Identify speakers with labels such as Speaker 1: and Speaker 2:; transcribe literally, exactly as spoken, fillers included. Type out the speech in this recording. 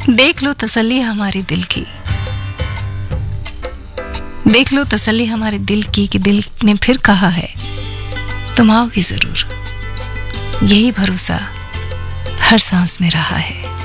Speaker 1: देख लो तसल्ली हमारे दिल की, देख लो तसल्ली हमारे दिल की कि दिल ने फिर कहा है तुम आओगी जरूर। यही भरोसा हर सांस में रहा है।